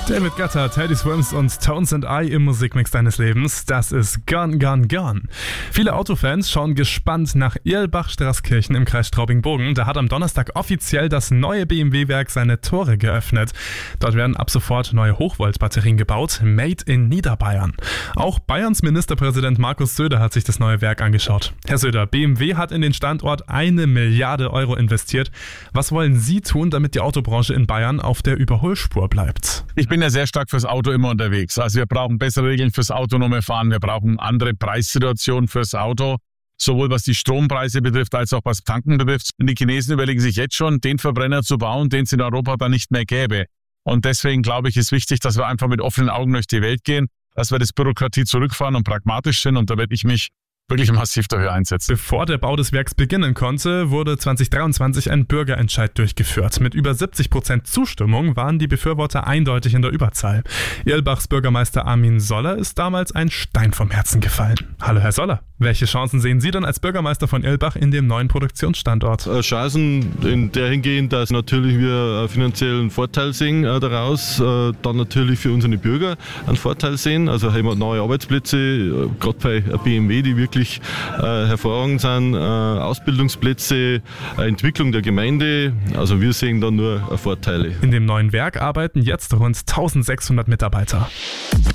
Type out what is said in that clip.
David Guetta, Teddy Swims und Tones and I im Musikmix deines Lebens. Das ist Gone, Gone, Gone. Viele Autofans schauen gespannt nach Irlbach-Straßkirchen im Kreis Straubing-Bogen. Da hat am Donnerstag offiziell das neue BMW-Werk seine Tore geöffnet. Dort werden ab sofort neue Hochvolt-Batterien gebaut, made in Niederbayern. Auch Bayerns Ministerpräsident Markus Söder hat sich das neue Werk angeschaut. Herr Söder, BMW hat in den Standort 1 Milliarde Euro investiert. Was wollen Sie tun, damit die Autobranche in Bayern auf der Überholspur bleibt? Ich bin ja sehr stark fürs Auto immer unterwegs. Also wir brauchen bessere Regeln fürs autonome Fahren. Wir brauchen andere Preissituationen fürs Auto. Sowohl was die Strompreise betrifft, als auch was Tanken betrifft. Und die Chinesen überlegen sich jetzt schon, den Verbrenner zu bauen, den es in Europa dann nicht mehr gäbe. Und deswegen glaube ich, ist wichtig, dass wir einfach mit offenen Augen durch die Welt gehen, dass wir das Bürokratie zurückfahren und pragmatisch sind. Und da werde ich mich wirklich massiv dafür einsetzen. Bevor der Bau des Werks beginnen konnte, wurde 2023 ein Bürgerentscheid durchgeführt. Mit über 70% Zustimmung waren die Befürworter eindeutig in der Überzahl. Irlbachs Bürgermeister Armin Soller ist damals ein Stein vom Herzen gefallen. Hallo Herr Soller, welche Chancen sehen Sie denn als Bürgermeister von Irlbach in dem neuen Produktionsstandort? Chancen in der hingehend, dass natürlich wir einen finanziellen Vorteil sehen daraus, dann natürlich für unsere Bürger einen Vorteil sehen. Also haben wir neue Arbeitsplätze, gerade bei BMW, die wirklich hervorragend sind, Ausbildungsplätze, Entwicklung der Gemeinde. Also wir sehen da nur Vorteile. In dem neuen Werk arbeiten jetzt rund 1600 Mitarbeiter.